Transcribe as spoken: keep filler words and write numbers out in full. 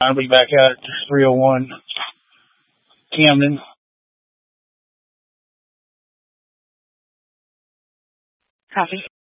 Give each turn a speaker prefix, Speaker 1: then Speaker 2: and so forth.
Speaker 1: I'll be back out at three oh one Camden.
Speaker 2: Copy.